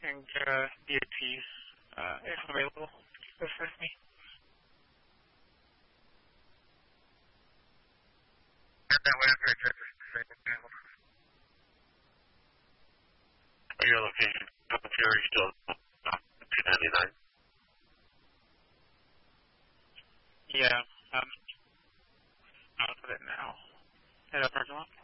and DOT if available to assist me. That way, after I check this panel. Your location, computer still 299. Yeah, I'll put it now. At a parking lot.